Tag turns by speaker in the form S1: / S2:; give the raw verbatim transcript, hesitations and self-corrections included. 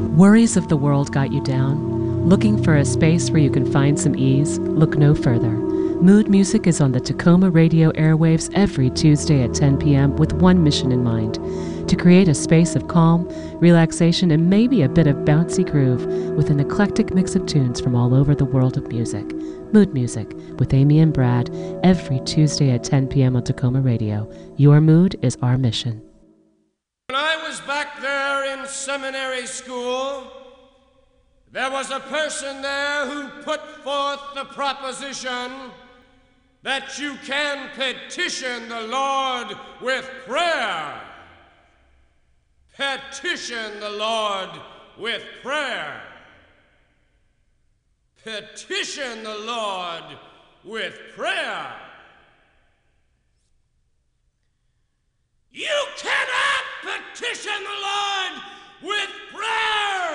S1: Worries of the world got you down? Looking for a space where you can find some ease? Look no further. Mood Music is on the Tacoma radio airwaves every Tuesday at ten p.m. with one mission in mind: to create a space of calm, relaxation, and maybe a bit of bouncy groove with an eclectic mix of tunes from all over the world of music. Mood Music with Amy and Brad every Tuesday at ten p.m. on Tacoma Radio. Your mood is our mission.
S2: When I was back there in seminary school, there was a person there who put forth the proposition that you can petition the Lord with prayer. Petition the Lord with prayer. Petition the Lord with prayer. You cannot petition the Lord